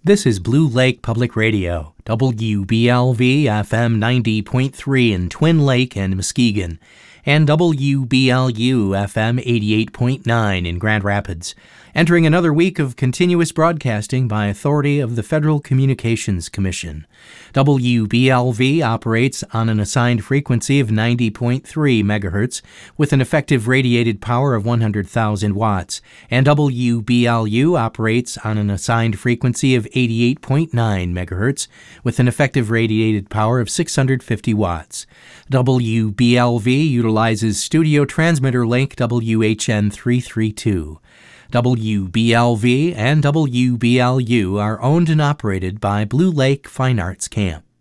This is Blue Lake Public Radio, WBLV FM 90.3 in Twin Lake and Muskegon, and WBLU FM 88.9 in Grand Rapids, entering another week of continuous broadcasting by authority of the Federal Communications Commission. WBLV operates on an assigned frequency of 90.3 megahertz with an effective radiated power of 100,000 watts, and WBLU operates on an assigned frequency of 88.9 megahertz with an effective radiated power of 650 watts. WBLV utilizes Studio Transmitter Link WHN 332. WBLV and WBLU are owned and operated by Blue Lake Fine Arts Camp.